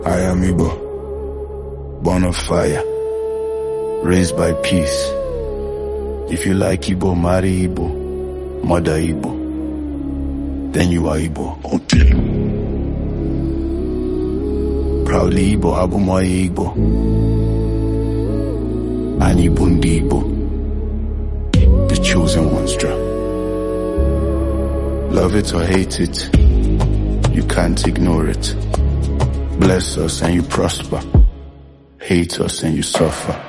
I am Igbo, born of fire, raised by peace. If you like Igbo, marry Igbo, mother Igbo, then you are Igbo. Proudly Igbo, Abumoye Igbo, Ani Bundi Igbo, the chosen ones draw. Love it or hate it, you can't ignore it. Bless us and you prosper, hate us and you suffer.